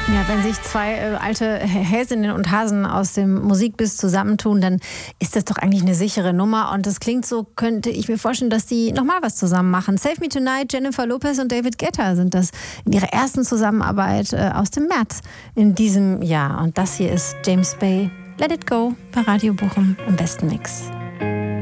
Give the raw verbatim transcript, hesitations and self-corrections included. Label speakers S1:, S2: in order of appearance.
S1: Ja, wenn sich zwei äh, alte Häsinnen und Hasen aus dem Musikbiss zusammentun, dann ist das doch eigentlich eine sichere Nummer. Und das klingt so, könnte ich mir vorstellen, dass die nochmal was zusammen machen. Save Me Tonight, Jennifer Lopez und David Guetta sind das in ihrer ersten Zusammenarbeit äh, aus dem März in diesem Jahr. Und das hier ist James Bay, Let It Go bei Radio Bochum im besten Mix.